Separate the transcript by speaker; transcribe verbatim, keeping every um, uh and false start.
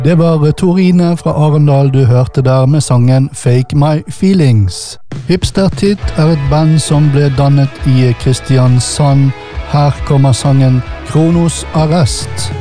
Speaker 1: Det var Torine fra Arendal du hørte der med sangen Fake My Feelings. Hipstertit er et band som ble dannet i Kristiansand. Her kommer sangen Kronos Arrest.